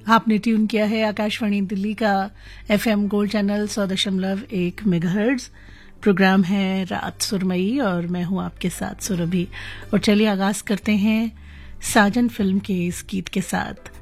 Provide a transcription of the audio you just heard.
आपने ट्यून किया है आकाशवाणी दिल्ली का FM gold channel 100.1 megahertz. Programme है रात सुरमई और मैं हूं आपके साथ सुरभि। और चलिए आगाज करते हैं साजन फिल्म के इस गीत के साथ।